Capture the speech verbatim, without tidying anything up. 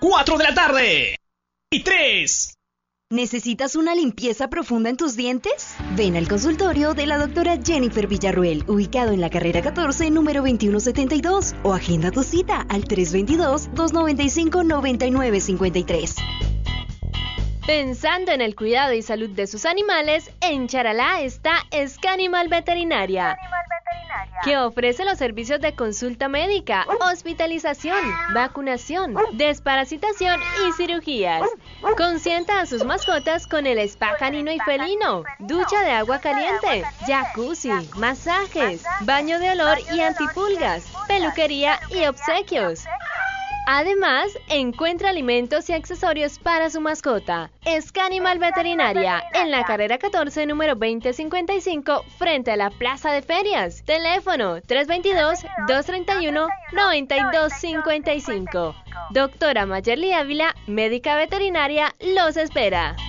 cuatro de la tarde. Y tres. ¿Necesitas una limpieza profunda en tus dientes? Ven al consultorio de la doctora Jennifer Villarruel, ubicado en la carrera catorce, número veintiuno setenta y dos, o agenda tu cita al tres dos dos, dos nueve cinco, nueve nueve cinco tres. Pensando en el cuidado y salud de sus animales, en Charalá está Scanimal Veterinaria, que ofrece los servicios de consulta médica, hospitalización, vacunación, desparasitación y cirugías. Consienta a sus mascotas con el spa canino y felino, ducha de agua caliente, jacuzzi, masajes, baño de olor y antipulgas, peluquería y obsequios. Además, encuentra alimentos y accesorios para su mascota. Scanimal Veterinaria, en la carrera catorce, número veinte cincuenta y cinco, frente a la Plaza de Ferias. Teléfono tres dos dos, dos tres uno, nueve dos cinco cinco. Doctora Mayerly Ávila, médica veterinaria, los espera.